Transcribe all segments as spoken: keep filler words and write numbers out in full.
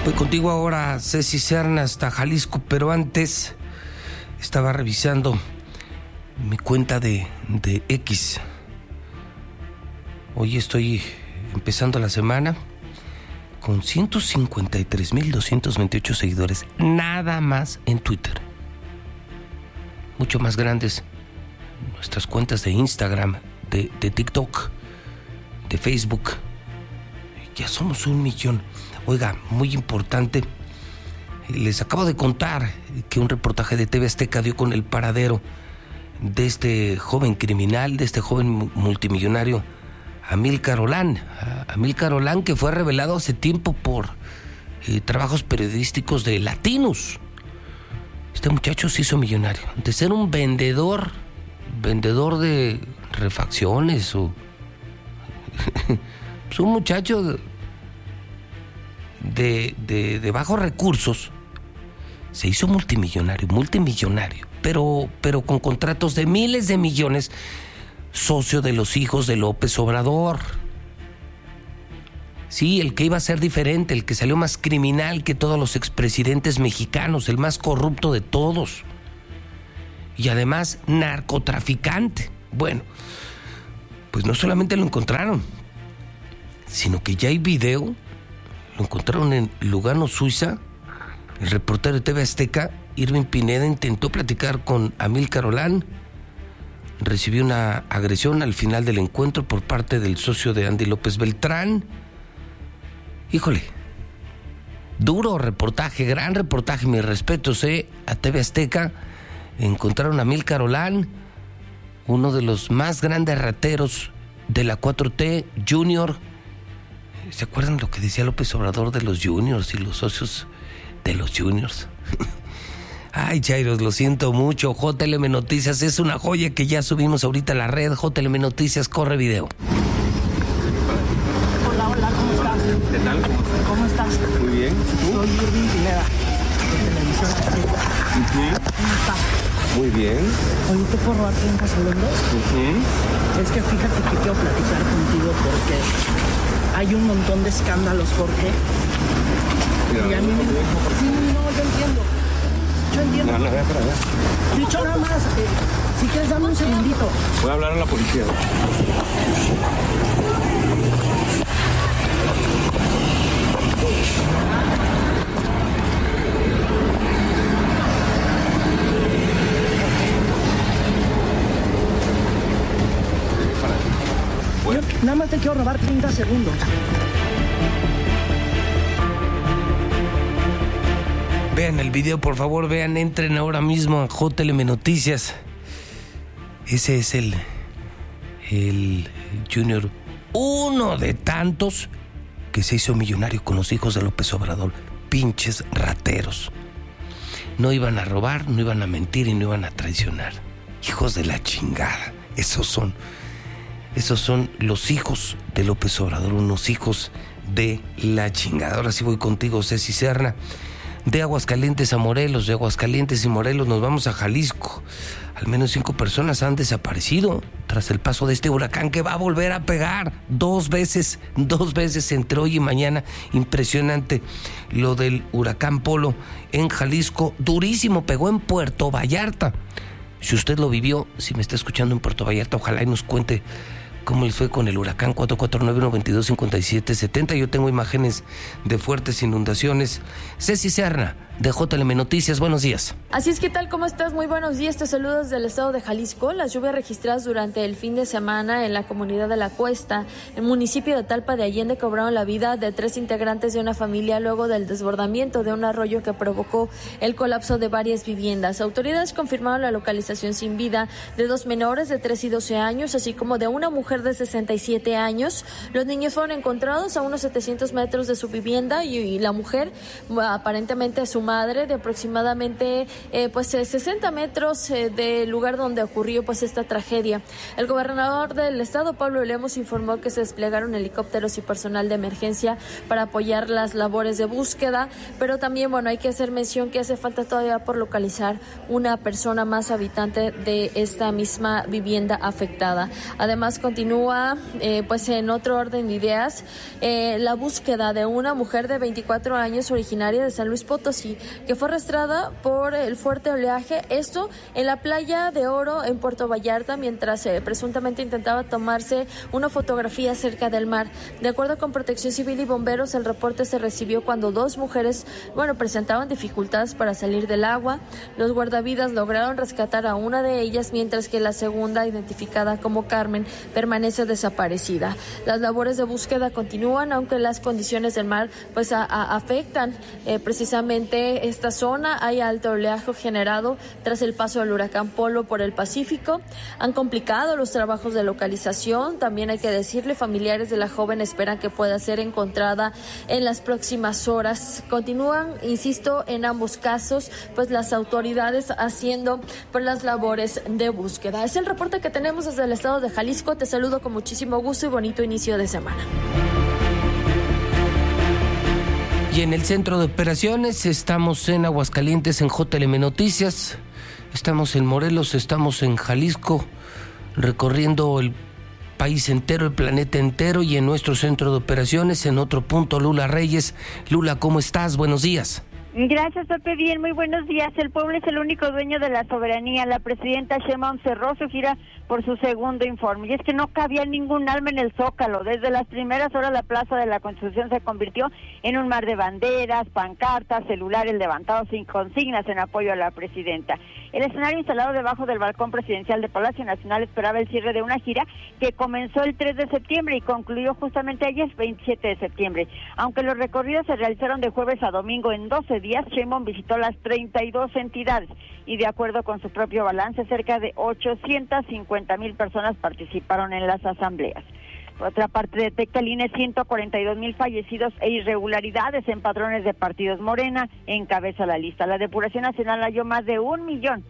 Voy contigo ahora, Ceci Serna, hasta Jalisco, pero antes estaba revisando mi cuenta de, de X. Hoy estoy empezando la semana con ciento cincuenta y tres mil doscientos veintiocho seguidores, nada más en Twitter. Mucho más grandes nuestras cuentas de Instagram, de, de TikTok, de Facebook. Ya somos un millón. Oiga, muy importante, les acabo de contar que un reportaje de T V Azteca dio con el paradero de este joven criminal, de este joven multimillonario, Amílcar Olán. Amílcar Olán, que fue revelado hace tiempo por eh, trabajos periodísticos de Latinos. Este muchacho se hizo millonario. De ser un vendedor, vendedor de refacciones o... pues un muchacho de, de, de bajos recursos, se hizo multimillonario, multimillonario, pero, pero con contratos de miles de millones, socio de los hijos de López Obrador. Sí, el que iba a ser diferente, el que salió más criminal que todos los expresidentes mexicanos, el más corrupto de todos. Y además, narcotraficante. Bueno, pues no solamente lo encontraron, sino que ya hay video. Lo encontraron en Lugano, Suiza. El reportero de T V Azteca, Irving Pineda, intentó platicar con Amílcar Olán. Recibió una agresión al final del encuentro por parte del socio de Andy López Beltrán. Híjole, duro reportaje, gran reportaje, mis respetos, ¿eh? A T V Azteca. Encontraron a Amílcar Olán, uno de los más grandes rateros de la cuatro T, Junior. ¿Se acuerdan lo que decía López Obrador de los Juniors y los socios de los Juniors? Ay, Chairos, lo siento mucho. J L M Noticias es una joya que ya subimos ahorita a la red. J L M Noticias, corre video. Hola, hola, ¿cómo estás? ¿Qué tal? ¿Cómo estás? ¿Cómo estás? Muy bien. ¿Tú? Soy Irving Pineda, de Televisión Azteca. Uh-huh. ¿Cómo estás? Muy bien. Oye, ¿te puedo robar treinta segundos? Uh-huh. Es que fíjate que quiero platicar contigo porque hay un montón de escándalos, Jorge. Mira, Y a mí me... Sí, no, yo entiendo. Yo entiendo. No, no, ve para allá. Dicho nada más, eh, si quieres dame un segundito. Voy a hablar a la policía. Yo nada más te quiero robar treinta segundos. Vean el video, por favor, vean, entren ahora mismo a J L M Noticias. Ese es el, el Junior, uno de tantos que se hizo millonario con los hijos de López Obrador. Pinches rateros. No iban a robar, no iban a mentir y no iban a traicionar. Hijos de la chingada. Esos son, esos son los hijos de López Obrador, unos hijos de la chingada. Ahora sí voy contigo, Ceci Serna. De Aguascalientes a Morelos, de Aguascalientes y Morelos nos vamos a Jalisco. Al menos cinco personas han desaparecido tras el paso de este huracán que va a volver a pegar dos veces, dos veces entre hoy y mañana. Impresionante lo del huracán Polo en Jalisco, durísimo, pegó en Puerto Vallarta. Si usted lo vivió, si me está escuchando en Puerto Vallarta, ojalá y nos cuente cómo les fue con el huracán. Cuatro cuatro nueve, uno dos dos, cinco siete siete cero. Yo tengo imágenes de fuertes inundaciones. Ceci Serna, de J L M Noticias, buenos días. Así es, ¿qué tal? ¿Cómo estás? Muy buenos días, te saludo desde el estado de Jalisco. Las lluvias registradas durante el fin de semana en la comunidad de La Cuesta, el municipio de Talpa de Allende, cobraron la vida de tres integrantes de una familia luego del desbordamiento de un arroyo que provocó el colapso de varias viviendas. Autoridades confirmaron la localización sin vida de dos menores de tres y doce años, así como de una mujer de sesenta y siete años. Los niños fueron encontrados a unos setecientos metros de su vivienda y, y la mujer, aparentemente su madre de aproximadamente eh, pues sesenta metros eh, del lugar donde ocurrió pues esta tragedia. El gobernador del estado, Pablo Lemos, informó que se desplegaron helicópteros y personal de emergencia para apoyar las labores de búsqueda, pero también, bueno, hay que hacer mención que hace falta todavía por localizar una persona más habitante de esta misma vivienda afectada. Además, continúa eh, pues en otro orden de ideas eh, la búsqueda de una mujer de veinticuatro años originaria de San Luis Potosí que fue arrastrada por el fuerte oleaje, esto en la playa de Oro en Puerto Vallarta, mientras eh, presuntamente intentaba tomarse una fotografía cerca del mar. De acuerdo con Protección Civil y bomberos, el reporte se recibió cuando dos mujeres, bueno, presentaban dificultades para salir del agua. Los guardavidas lograron rescatar a una de ellas, mientras que la segunda, identificada como Carmen, permanece desaparecida. Las labores de búsqueda continúan, aunque las condiciones del mar pues a, a, afectan eh, precisamente esta zona. Hay alto oleaje generado tras el paso del huracán Polo por el Pacífico. Han complicado los trabajos de localización. También hay que decirle, familiares de la joven esperan que pueda ser encontrada en las próximas horas. Continúan, insisto, en ambos casos, pues las autoridades haciendo pues las labores de búsqueda. Es el reporte que tenemos desde el estado de Jalisco. Te saludo con muchísimo gusto y bonito inicio de semana. Y en el centro de operaciones estamos en Aguascalientes, en J L M Noticias, estamos en Morelos, estamos en Jalisco, recorriendo el país entero, el planeta entero, y en nuestro centro de operaciones, en otro punto, Lula Reyes. Lula, ¿cómo estás? Buenos días. Gracias, Pepe. Bien, muy buenos días. El pueblo es el único dueño de la soberanía. La presidenta Sheinbaum cerró su gira por su segundo informe. Y es que no cabía ningún alma en el Zócalo. Desde las primeras horas la Plaza de la Constitución se convirtió en un mar de banderas, pancartas, celulares levantados sin consignas en apoyo a la presidenta. El escenario instalado debajo del balcón presidencial de Palacio Nacional esperaba el cierre de una gira que comenzó el tres de septiembre y concluyó justamente ayer, veintisiete de septiembre. Aunque los recorridos se realizaron de jueves a domingo en doce días, Sheinbaum visitó las treinta y dos entidades y, de acuerdo con su propio balance, cerca de ochocientas cincuenta mil personas participaron en las asambleas. Por otra parte, detecta el I N E ciento cuarenta y dos mil fallecidos e irregularidades en padrones de partidos. Morena encabeza la lista. La Depuración Nacional halló más de un millón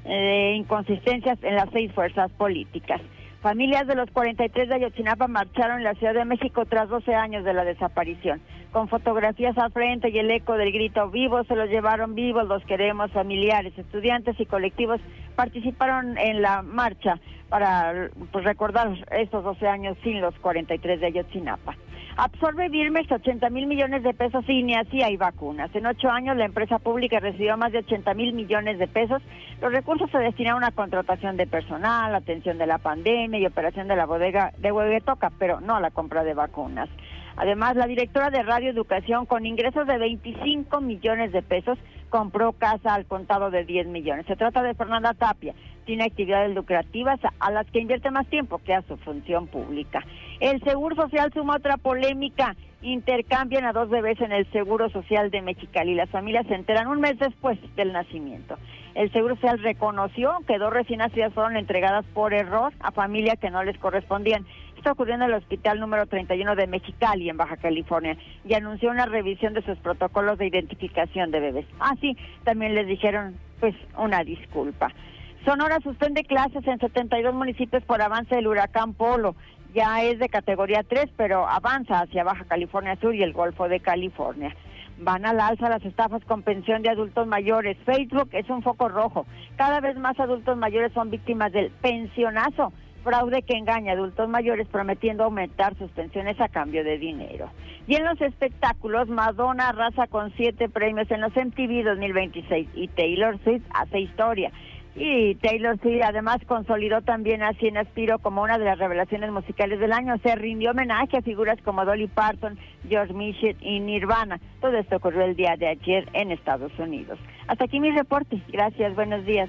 de inconsistencias en las seis fuerzas políticas. Familias de los cuarenta y tres de Ayotzinapa marcharon en la Ciudad de México tras doce años de la desaparición. Con fotografías al frente y el eco del grito "vivos", se los llevaron vivos, los queremos. Familiares, estudiantes y colectivos participaron en la marcha para pues, recordar estos doce años sin los cuarenta y tres de Ayotzinapa. Absorbe Birmex ochenta mil millones de pesos y ni así hay vacunas. En ocho años la empresa pública recibió más de ochenta mil millones de pesos. Los recursos se destinaron a contratación de personal, atención de la pandemia y operación de la bodega de Huehuetoca, pero no a la compra de vacunas. Además, la directora de Radio Educación, con ingresos de veinticinco millones de pesos, compró casa al contado de diez millones. Se trata de Fernanda Tapia. Tiene actividades lucrativas a las que invierte más tiempo que a su función pública. El Seguro Social suma otra polémica. Intercambian a dos bebés en el Seguro Social de Mexicali. Las familias se enteran un mes después del nacimiento. El Seguro Social reconoció que dos recién nacidas fueron entregadas por error a familias que no les correspondían. Esto ocurrió en el hospital número treinta y uno de Mexicali, en Baja California, y anunció una revisión de sus protocolos de identificación de bebés. Ah, sí, también les dijeron, pues, una disculpa. Sonora suspende clases en setenta y dos municipios por avance del huracán Polo. Ya es de categoría tres, pero avanza hacia Baja California Sur y el Golfo de California. Van al alza las estafas con pensión de adultos mayores. Facebook es un foco rojo. Cada vez más adultos mayores son víctimas del pensionazo, fraude que engaña a adultos mayores prometiendo aumentar sus pensiones a cambio de dinero. Y en los espectáculos, Madonna arrasa con siete premios en los M T V dos mil veintiséis y Taylor Swift hace historia. Y Taylor Swift además consolidó también a Sienna Spiro como una de las revelaciones musicales del año. Se rindió homenaje a figuras como Dolly Parton, George Michael y Nirvana. Todo esto ocurrió el día de ayer en Estados Unidos. Hasta aquí mi reporte. Gracias, buenos días.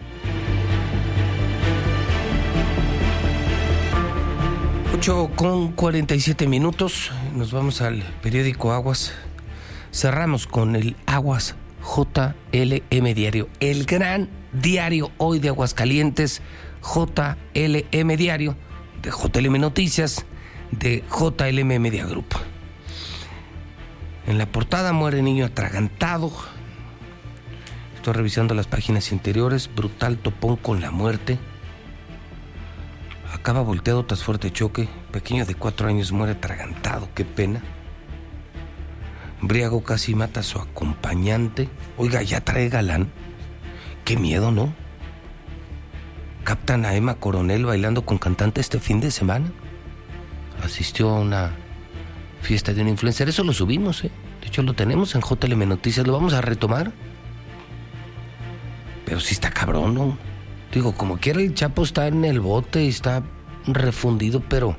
ocho con cuarenta y siete minutos, nos vamos al periódico Aguas. Cerramos con el Aguas J L M Diario, el gran diario hoy de Aguascalientes, J L M Diario, de J L M Noticias, de J L M Media Group. En la portada: muere niño atragantado Estoy revisando las páginas interiores. Brutal topón con la muerte. Acaba volteado tras fuerte choque. Pequeño de cuatro años muere atragantado. Qué pena. Briago casi mata a su acompañante. Oiga, ya trae galán. Qué miedo, ¿no? Captan a Emma Coronel bailando con cantante este fin de semana. Asistió a una fiesta de un influencer. Eso lo subimos, ¿eh? De hecho, lo tenemos en J L M Noticias. Lo vamos a retomar. Pero sí está cabrón, ¿no? Digo, como quiera el Chapo está en el bote y está refundido, pero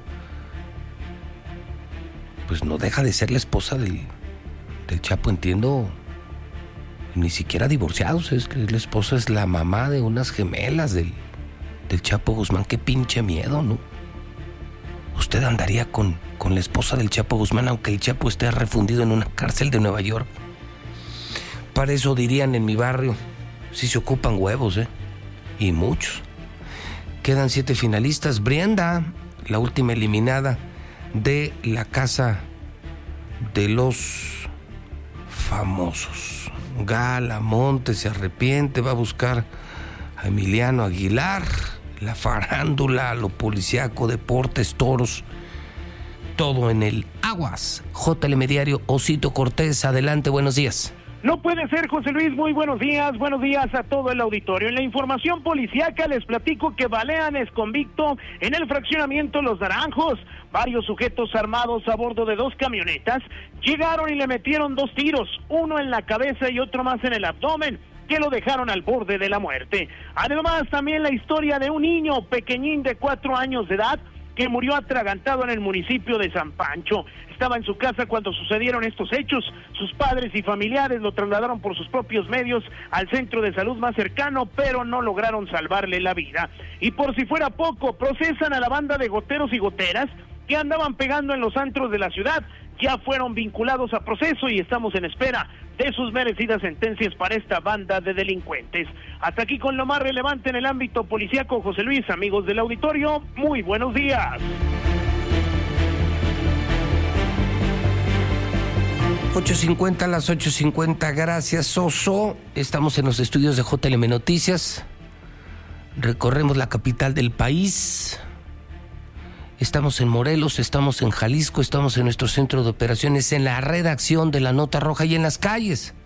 pues no deja de ser la esposa del, del Chapo, entiendo. Ni siquiera divorciados, es que la esposa es la mamá de unas gemelas del, del Chapo Guzmán. Qué pinche miedo, ¿no? Usted andaría con, con la esposa del Chapo Guzmán, aunque el Chapo esté refundido en una cárcel de Nueva York. Para eso dirían en mi barrio, sí se ocupan huevos, ¿eh? Y muchos. Quedan siete finalistas. Brianda, la última eliminada de la casa de los famosos. Gala Montes se arrepiente, va a buscar a Emiliano Aguilar. La farándula, lo policíaco, deportes, toros, todo en el Aguas. J L M Diario, Osito Cortés, adelante, buenos días. No puede ser, José Luis, muy buenos días, buenos días a todo el auditorio. En la información policíaca les platico que balean es convicto en el fraccionamiento Los Naranjos. Varios sujetos armados a bordo de dos camionetas llegaron y le metieron dos tiros, uno en la cabeza y otro más en el abdomen, que lo dejaron al borde de la muerte. Además, también la historia de un niño pequeñín de cuatro años de edad que murió atragantado en el municipio de San Pancho. Estaba en su casa cuando sucedieron estos hechos. Sus padres y familiares lo trasladaron por sus propios medios al centro de salud más cercano, pero no lograron salvarle la vida. Y por si fuera poco, procesan a la banda de goteros y goteras que andaban pegando en los antros de la ciudad. Ya fueron vinculados a proceso y estamos en espera de sus merecidas sentencias para esta banda de delincuentes. Hasta aquí con lo más relevante en el ámbito policíaco, José Luis, amigos del auditorio, muy buenos días. ocho cincuenta a las ocho cincuenta, gracias Oso. Estamos en los estudios de J L M Noticias. Recorremos la capital del país. Estamos en Morelos, estamos en Jalisco, estamos en nuestro centro de operaciones, en la redacción de La Nota Roja y en las calles.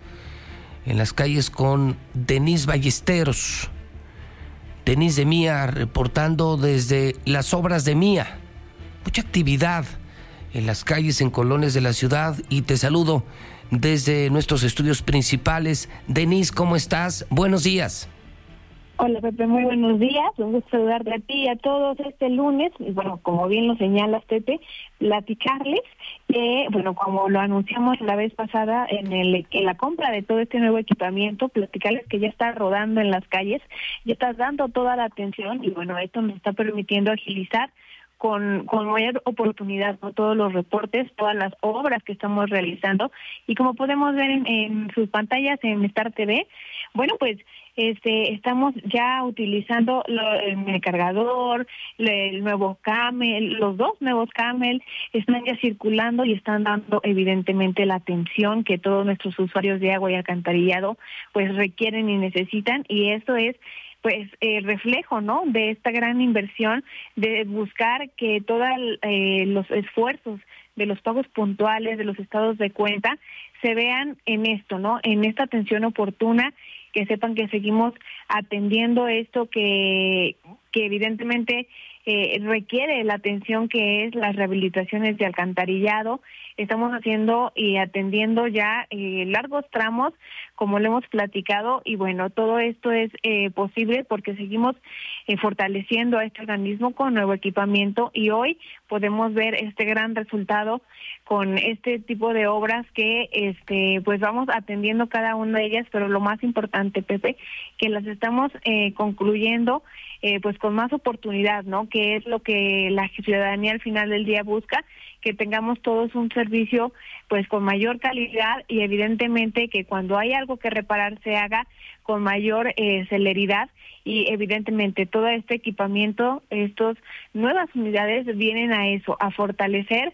En las calles con Denise Ballesteros. Denise de Mía reportando desde las obras de Mía. Mucha actividad en las calles, en colonias de la ciudad. Y te saludo desde nuestros estudios principales. Denise, ¿cómo estás? Buenos días. Hola Pepe, muy buenos días, un gusto saludarte a ti y a todos este lunes. Y bueno, como bien lo señalas Pepe, platicarles que, bueno, como lo anunciamos la vez pasada en el en la compra de todo este nuevo equipamiento, platicarles que ya está rodando en las calles, ya está dando toda la atención y bueno, esto nos está permitiendo agilizar con, con mayor oportunidad, ¿no? Todos los reportes, todas las obras que estamos realizando y como podemos ver en, en sus pantallas en Star T V, bueno, pues Este, estamos ya utilizando lo, el cargador, el nuevo Camel, los dos nuevos Camel están ya circulando y están dando evidentemente la atención que todos nuestros usuarios de agua y alcantarillado pues requieren y necesitan, y esto es pues el reflejo, ¿no?, de esta gran inversión de buscar que todos eh, los esfuerzos de los pagos puntuales, de los estados de cuenta, se vean en esto, ¿no?, en esta atención oportuna, que sepan que seguimos atendiendo esto que, que evidentemente eh, requiere la atención que es las rehabilitaciones de alcantarillado. Estamos haciendo y atendiendo ya eh, largos tramos, como lo hemos platicado, y bueno, todo esto es eh, posible porque seguimos eh, fortaleciendo a este organismo con nuevo equipamiento y hoy podemos ver este gran resultado con este tipo de obras que este pues vamos atendiendo cada una de ellas, pero lo más importante, Pepe, que las estamos eh, concluyendo eh, pues con más oportunidad, ¿no?, que es lo que la ciudadanía al final del día busca, que tengamos todos un servicio pues con mayor calidad y evidentemente que cuando hay algo que reparar se haga con mayor eh, celeridad y evidentemente todo este equipamiento, estas nuevas unidades vienen a eso, a fortalecer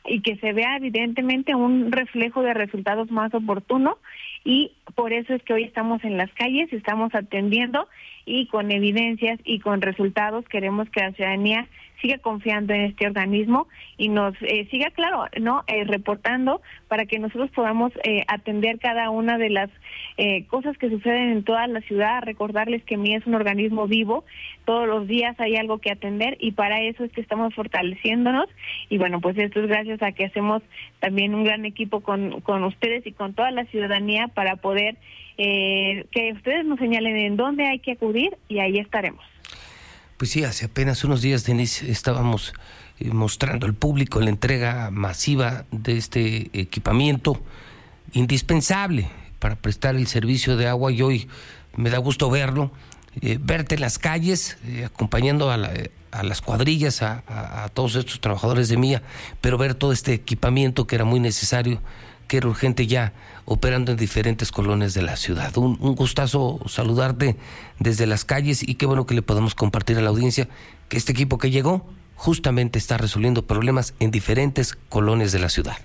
y que se vea evidentemente un reflejo de resultados más oportuno, y por eso es que hoy estamos en las calles, estamos atendiendo y con evidencias y con resultados queremos que la ciudadanía siga confiando en este organismo y nos eh, siga, claro, no eh, reportando para que nosotros podamos eh, atender cada una de las eh, cosas que suceden en toda la ciudad. Recordarles que M I A es un organismo vivo, todos los días hay algo que atender y para eso es que estamos fortaleciéndonos, y bueno, pues esto es gracias a que hacemos también un gran equipo con, con ustedes y con toda la ciudadanía para poder eh, que ustedes nos señalen en dónde hay que acudir y ahí estaremos. Pues sí, hace apenas unos días, Denise, estábamos eh, mostrando al público la entrega masiva de este equipamiento indispensable para prestar el servicio de agua, y hoy me da gusto verlo, eh, verte en las calles, eh, acompañando a, la, a las cuadrillas, a, a, a todos estos trabajadores de M I A, pero ver todo este equipamiento que era muy necesario, que era urgente, ya operando en diferentes colonias de la ciudad. Un, un gustazo saludarte desde las calles, y qué bueno que le podamos compartir a la audiencia que este equipo que llegó justamente está resolviendo problemas en diferentes colonias de la ciudad.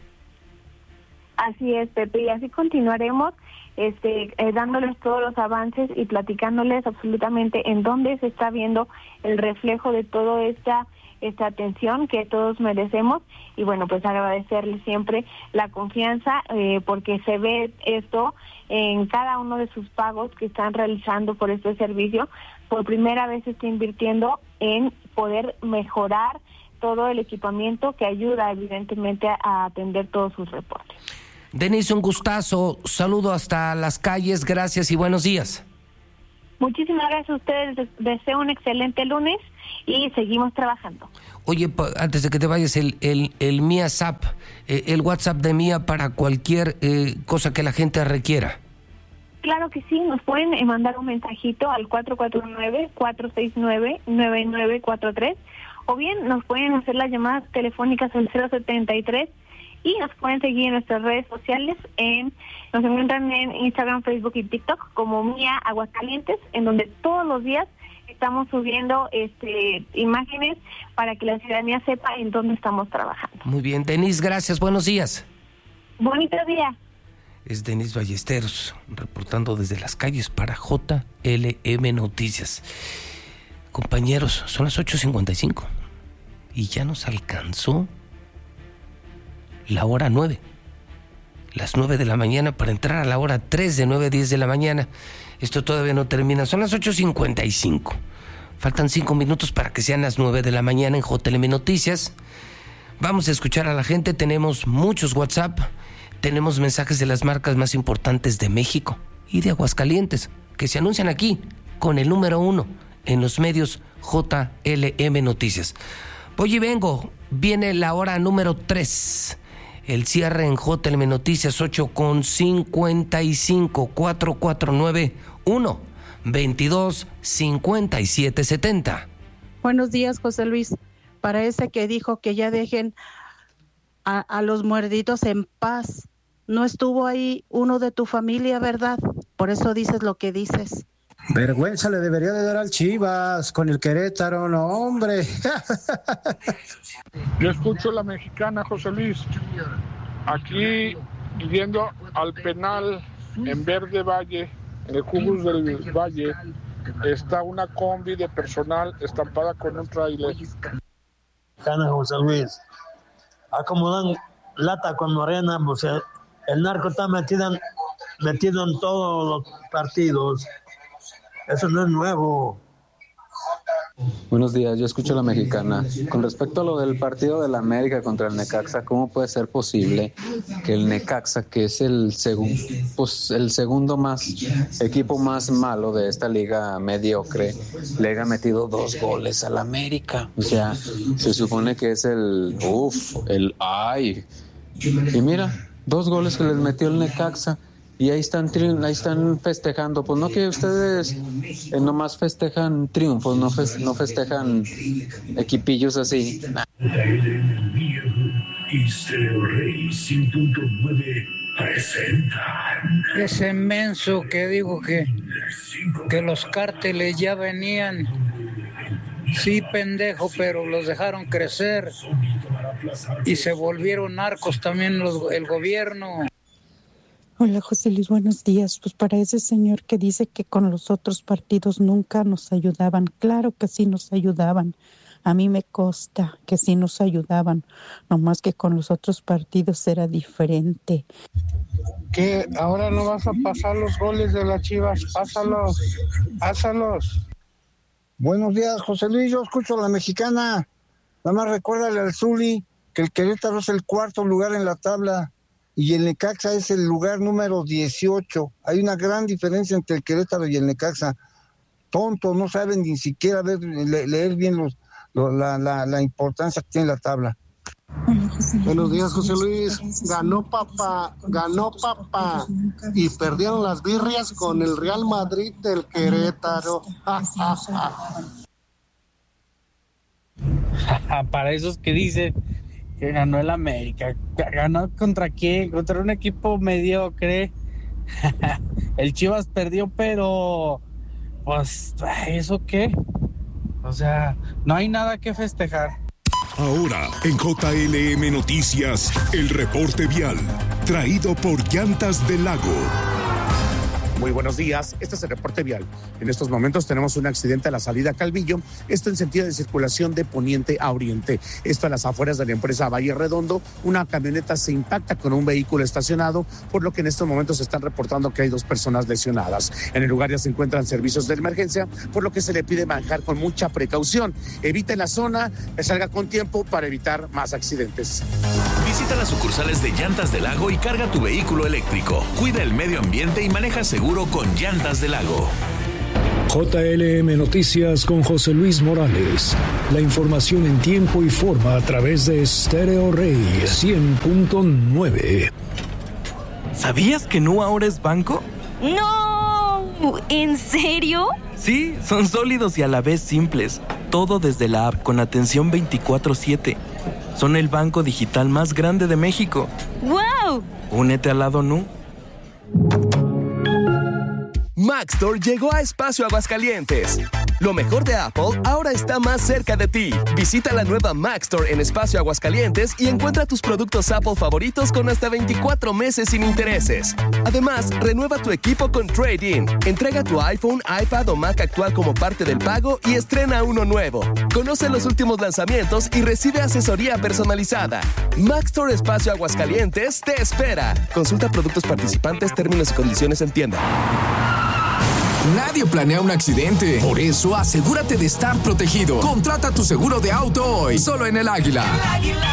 Así es, Pepe, y así continuaremos este, eh, dándoles todos los avances y platicándoles absolutamente en dónde se está viendo el reflejo de toda esta esta atención que todos merecemos, y bueno, pues agradecerles siempre la confianza eh, porque se ve esto en cada uno de sus pagos que están realizando por este servicio. Por primera vez se está invirtiendo en poder mejorar todo el equipamiento que ayuda evidentemente a, a atender todos sus reportes. Denise, un gustazo, saludo hasta las calles, gracias y buenos días. Muchísimas gracias a ustedes, les deseo un excelente lunes y seguimos trabajando. Oye, antes de que te vayas, el el, el M I A S A P, eh, el WhatsApp de M I A para cualquier eh, cosa que la gente requiera. Claro que sí, nos pueden eh, mandar un mensajito al cuatro cuatro nueve, cuatro seis nueve, nueve nueve cuatro tres, o bien nos pueden hacer las llamadas telefónicas al cero setenta y tres, y nos pueden seguir en nuestras redes sociales. En, nos encuentran en Instagram, Facebook y TikTok como M I A Aguascalientes, en donde todos los días estamos subiendo este imágenes para que la ciudadanía sepa en dónde estamos trabajando. Muy bien, Denise, gracias, buenos días. Bonito día. Es Denise Ballesteros, reportando desde las calles para J L M Noticias. Compañeros, son las ocho cincuenta y cinco y ya nos alcanzó la hora nueve, las nueve de la mañana para entrar a la hora tres de nueve a diez de la mañana. Esto todavía no termina, son las ocho cincuenta y cinco. Faltan cinco minutos para que sean las nueve de la mañana en J L M Noticias. Vamos a escuchar a la gente, tenemos muchos WhatsApp, tenemos mensajes de las marcas más importantes de México y de Aguascalientes, que se anuncian aquí con el número uno en los medios J L M Noticias. Voy y vengo, viene la hora número tres. El cierre en J L M Noticias, ocho con cincuenta y cinco, cuatro cuatro nueve, uno, veintidós, cincuenta y siete, setenta. Buenos días, José Luis. Para ese que dijo que ya dejen a, a los muerditos en paz, no estuvo ahí uno de tu familia, ¿verdad? Por eso dices lo que dices. Vergüenza le debería de dar al Chivas con el Querétaro, no, hombre. Yo escucho la mexicana, José Luis. Aquí, yendo al penal en Verde Valle, en el Jugos del Valle, está una combi de personal estampada con un tráiler. Mexicana, José Luis. Acomodan lata con morena, o sea, el narco está metido en, metido en todos los partidos. Eso no es nuevo. Buenos días, yo escucho a la mexicana. Con respecto a lo del partido de la América contra el Necaxa, ¿cómo puede ser posible que el Necaxa, que es el, segun, pues, el segundo más equipo más malo de esta liga mediocre, le haya metido dos goles al América? O sea, se supone que es el uff, el ay. Y mira, dos goles que les metió el Necaxa. Y ahí están ahí están festejando. Pues no que ustedes eh, nomás festejan triunfos, no, fest, no festejan equipillos así. Nah. Ese menso que dijo que, que los cárteles ya venían, sí pendejo, pero los dejaron crecer. y se volvieron narcos también los, el gobierno. Hola José Luis, buenos días. Pues para ese señor que dice que con los otros partidos nunca nos ayudaban, claro que sí nos ayudaban. A mí me consta que sí nos ayudaban, nomás que con los otros partidos era diferente. ¿Qué? ¿Ahora no vas a pasar los goles de las Chivas? Pásalos, pásalos. Buenos días, José Luis, yo escucho a la mexicana. Nada más recuérdale al Zuli que el Querétaro es el cuarto lugar en la tabla y el Necaxa es el lugar número dieciocho. Hay una gran diferencia entre el Querétaro y el Necaxa. Tontos, no saben ni siquiera ver, le, leer bien los, los, la, la, la importancia que tiene la tabla. Buenos días, José Luis. Ganó papá, ganó papá. Y perdieron las birrias con el Real Madrid del Querétaro. Para esos que dicen que ganó el América. ¿Ganó contra quién? Contra un equipo mediocre. El Chivas perdió, pero pues, ¿eso qué? O sea, no hay nada que festejar. Ahora, en J L M Noticias, el reporte vial, traído por Llantas del Lago. Muy buenos días, este es el reporte vial. En estos momentos tenemos un accidente a la salida Calvillo, esto en sentido de circulación de poniente a oriente. Esto a las afueras de la empresa Valle Redondo, una camioneta se impacta con un vehículo estacionado, por lo que en estos momentos se están reportando que hay dos personas lesionadas. En el lugar ya se encuentran servicios de emergencia, por lo que se le pide manejar con mucha precaución. Evite la zona, salga con tiempo para evitar más accidentes. Visita las sucursales de Llantas del Lago y carga tu vehículo eléctrico. Cuida el medio ambiente y maneja seguro con Llantas del Lago. J L M Noticias con José Luis Morales. La información en tiempo y forma a través de Stereo Rey cien punto nueve. ¿Sabías que Nu ahora es banco? ¡No! ¿En serio? Sí, son sólidos y a la vez simples. Todo desde la app con atención veinticuatro siete. Son el banco digital más grande de México. ¡Wow! Únete al lado Nu. Maxtor llegó a Espacio Aguascalientes. Lo mejor de Apple ahora está más cerca de ti. Visita la nueva Maxtor en Espacio Aguascalientes y encuentra tus productos Apple favoritos con hasta veinticuatro meses sin intereses. Además, renueva tu equipo con Trade-in. Entrega tu iPhone, iPad o Mac actual como parte del pago y estrena uno nuevo. Conoce los últimos lanzamientos y recibe asesoría personalizada. Maxtor Espacio Aguascalientes te espera. Consulta productos participantes, términos y condiciones en tienda. Nadie planea un accidente. Por eso, asegúrate de estar protegido. Contrata tu seguro de auto hoy. Solo en El Águila. El Águila.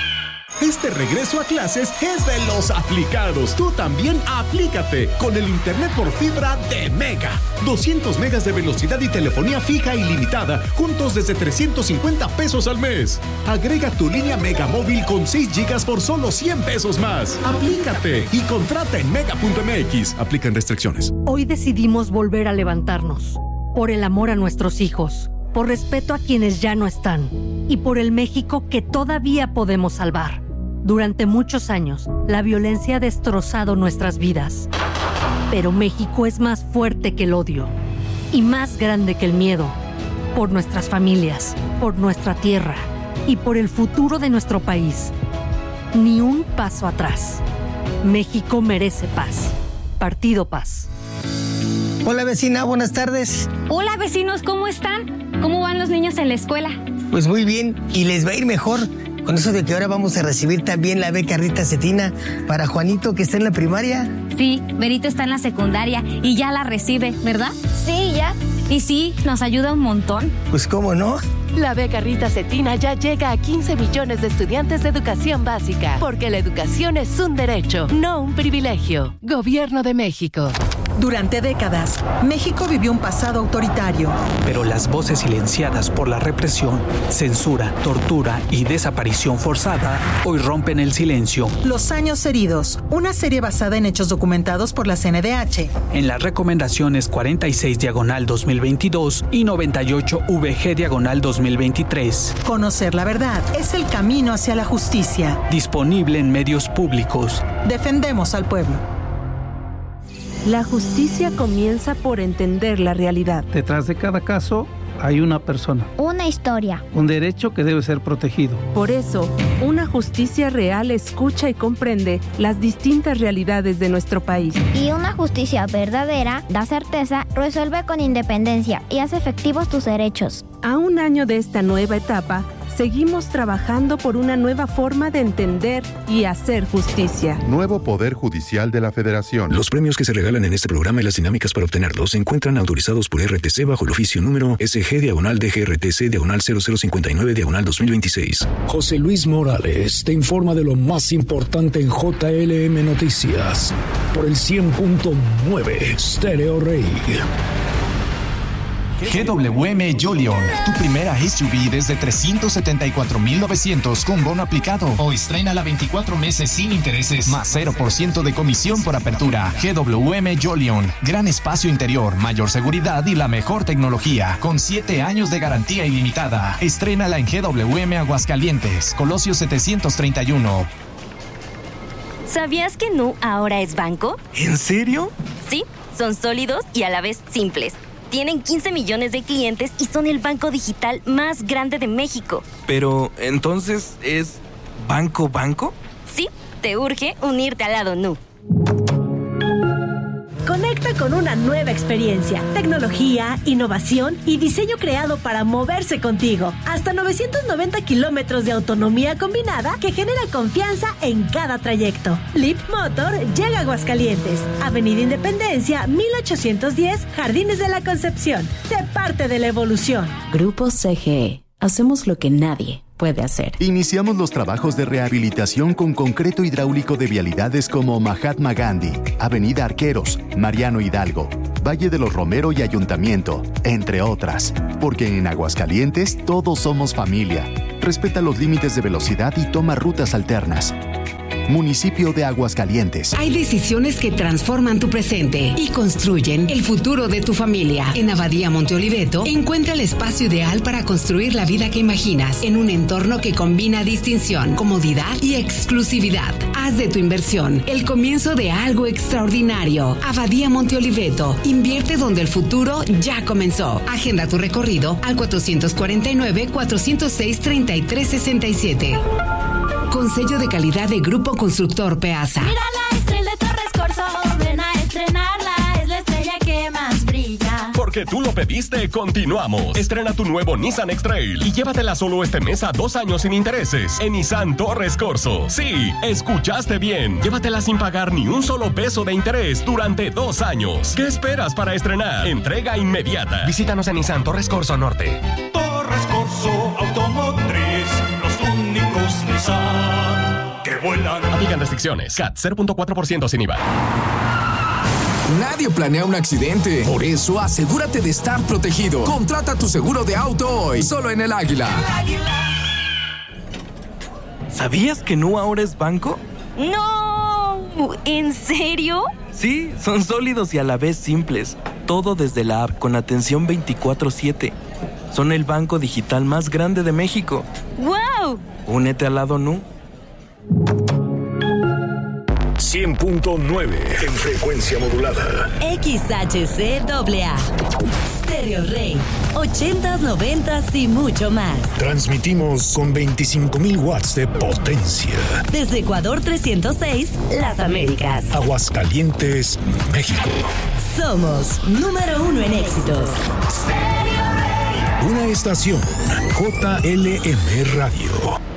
Este regreso a clases es de los aplicados. Tú también aplícate con el internet por fibra de Mega. doscientos megas de velocidad y telefonía fija ilimitada, juntos desde trescientos cincuenta pesos al mes. Agrega tu línea Mega móvil con seis gigas por solo cien pesos más. Aplícate y contrata en mega punto m x. Aplican restricciones. Hoy decidimos volver a levantarnos. Por el amor a nuestros hijos, por respeto a quienes ya no están y por el México que todavía podemos salvar. Durante muchos años, la violencia ha destrozado nuestras vidas. Pero México es más fuerte que el odio y más grande que el miedo. Por nuestras familias, por nuestra tierra y por el futuro de nuestro país. Ni un paso atrás. México merece paz. Partido Paz. Hola vecina, buenas tardes. Hola vecinos, ¿cómo están? ¿Cómo van los niños en la escuela? Pues muy bien, y les va a ir mejor. Con eso de que ahora vamos a recibir también la beca Rita Cetina para Juanito, que está en la primaria. Sí, Berito está en la secundaria y ya la recibe, ¿verdad? Sí, ya. Y sí, nos ayuda un montón. Pues cómo no. La beca Rita Cetina ya llega a quince millones de estudiantes de educación básica, porque la educación es un derecho, no un privilegio. Gobierno de México. Durante décadas, México vivió un pasado autoritario. Pero las voces silenciadas por la represión, censura, tortura y desaparición forzada hoy rompen el silencio. Los años heridos, una serie basada en hechos documentados por la C N D H. En las recomendaciones cuarenta y seis diagonal dos mil veintidós y noventa y ocho V G diagonal dos mil veintitrés. Conocer la verdad es el camino hacia la justicia. Disponible en medios públicos. Defendemos al pueblo. La justicia comienza por entender la realidad. Detrás de cada caso hay una persona, una historia, un derecho que debe ser protegido. Por eso, una justicia real escucha y comprende las distintas realidades de nuestro país. Y una justicia verdadera da certeza, resuelve con independencia y hace efectivos tus derechos. A un año de esta nueva etapa, seguimos trabajando por una nueva forma de entender y hacer justicia. Nuevo Poder Judicial de la Federación. Los premios que se regalan en este programa y las dinámicas para obtenerlos se encuentran autorizados por R T C bajo el oficio número S G diagonal D G R T C diagonal cero cero cincuenta y nueve diagonal dos mil veintiséis. José Luis Morales te informa de lo más importante en J L M Noticias por el cien punto nueve Stereo Rey. G W M Jolion, tu primera S U V desde trescientos setenta y cuatro mil novecientos con bono aplicado. O estrénala veinticuatro meses sin intereses, más cero por ciento de comisión por apertura. G W M Jolion, gran espacio interior, mayor seguridad y la mejor tecnología, con siete años de garantía ilimitada. Estrénala en G W M Aguascalientes, Colosio setecientos treinta y uno. ¿Sabías que Nu ahora es banco? ¿En serio? Sí, son sólidos y a la vez simples. Tienen quince millones de clientes y son el banco digital más grande de México. Pero, ¿entonces es banco banco? Sí, te urge unirte al lado Nu. Conecta con una nueva experiencia, tecnología, innovación y diseño creado para moverse contigo. Hasta novecientos noventa kilómetros de autonomía combinada que genera confianza en cada trayecto. Leap Motor llega a Aguascalientes, Avenida Independencia, mil ochocientos diez, Jardines de la Concepción. Sé parte de la evolución. Grupo C G E. Hacemos lo que nadie puede hacer. Iniciamos los trabajos de rehabilitación con concreto hidráulico de vialidades como Mahatma Gandhi, Avenida Arqueros, Mariano Hidalgo, Valle de los Romero y Ayuntamiento, entre otras. Porque en Aguascalientes todos somos familia. Respeta los límites de velocidad y toma rutas alternas. Municipio de Aguascalientes. Hay decisiones que transforman tu presente y construyen el futuro de tu familia. En Abadía Monte Oliveto, encuentra el espacio ideal para construir la vida que imaginas en un entorno que combina distinción, comodidad y exclusividad. Haz de tu inversión el comienzo de algo extraordinario. Abadía Monte Oliveto. Invierte donde el futuro ya comenzó. Agenda tu recorrido al cuatrocientos cuarenta y nueve, cuatrocientos seis, treinta y tres sesenta y siete. Con sello de calidad de Grupo Constructor Peasa. Mira la estrella de Torres Corso, ven a estrenarla, es la estrella que más brilla. Porque tú lo pediste, continuamos. Estrena tu nuevo Nissan X-Trail y llévatela solo este mes a dos años sin intereses en Nissan Torres Corso. Sí, escuchaste bien. Llévatela sin pagar ni un solo peso de interés durante dos años. ¿Qué esperas para estrenar? Entrega inmediata. Visítanos en Nissan Torres Corso Norte. Torres Corso Automotriz, los únicos Nissan que vuelan. Aplican restricciones. C A T cero punto cuatro por ciento sin I V A. Nadie planea un accidente. Por eso, asegúrate de estar protegido. Contrata tu seguro de auto hoy, solo en El Águila. ¿Sabías que Nu ahora es banco? ¡No! ¿En serio? Sí, son sólidos y a la vez simples. Todo desde la app con atención veinticuatro siete. Son el banco digital más grande de México. ¡Wow! Únete al lado Nu. cien punto nueve en frecuencia modulada. X H C A A. Stereo Rey. ochentas, noventas y mucho más. Transmitimos con veinticinco mil watts de potencia. Desde Ecuador trescientos seis, Las Américas. Aguascalientes, México. Somos número uno en éxitos. Una estación J L M Radio.